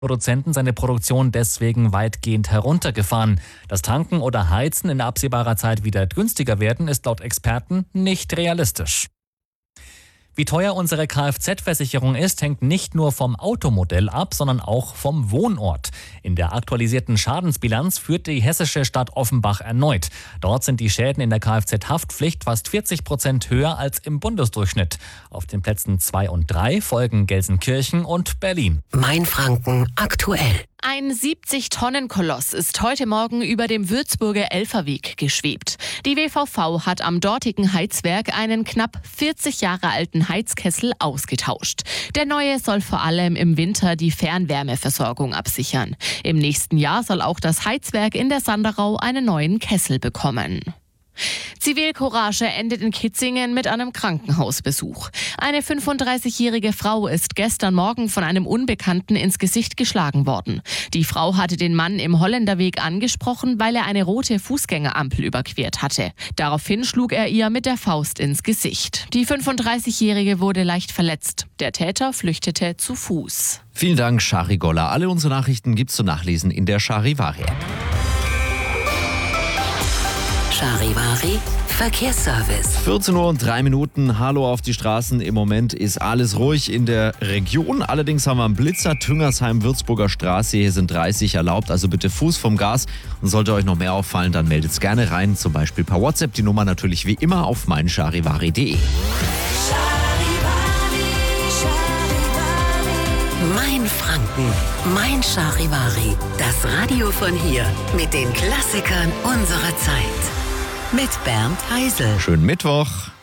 Produzenten seine Produktion deswegen weitgehend heruntergefahren. Dass Tanken oder Heizen in absehbarer Zeit wieder günstiger werden, ist laut Experten nicht realistisch. Wie teuer unsere Kfz-Versicherung ist, hängt nicht nur vom Automodell ab, sondern auch vom Wohnort. In der aktualisierten Schadensbilanz führt die hessische Stadt Offenbach erneut. Dort sind die Schäden in der Kfz-Haftpflicht fast 40% höher als im Bundesdurchschnitt. Auf den Plätzen 2 und 3 folgen Gelsenkirchen und Berlin. Mainfranken aktuell. Ein 70-Tonnen-Koloss ist heute Morgen über dem Würzburger Elferweg geschwebt. Die WVV hat am dortigen Heizwerk einen knapp 40 Jahre alten Heizkessel ausgetauscht. Der neue soll vor allem im Winter die Fernwärmeversorgung absichern. Im nächsten Jahr soll auch das Heizwerk in der Sanderau einen neuen Kessel bekommen. Zivilcourage endet in Kitzingen mit einem Krankenhausbesuch. Eine 35-jährige Frau ist gestern Morgen von einem Unbekannten ins Gesicht geschlagen worden. Die Frau hatte den Mann im Holländerweg angesprochen, weil er eine rote Fußgängerampel überquert hatte. Daraufhin schlug er ihr mit der Faust ins Gesicht. Die 35-jährige wurde leicht verletzt. Der Täter flüchtete zu Fuß. Vielen Dank, Shari Golla. Alle unsere Nachrichten gibt's zu nachlesen in der Charivari-App. Charivari Verkehrsservice. 14:03 Uhr. Hallo auf die Straßen. Im Moment ist alles ruhig in der Region. Allerdings haben wir einen Blitzer, Tüngersheim-Würzburger Straße. Hier sind 30 erlaubt, also bitte Fuß vom Gas. Und sollte euch noch mehr auffallen, dann meldet es gerne rein. Zum Beispiel per WhatsApp. Die Nummer natürlich wie immer auf meincharivari.de. Mainfranken, Mein Charivari. Das Radio von hier mit den Klassikern unserer Zeit. Mit Bernd Heisel. Schönen Mittwoch.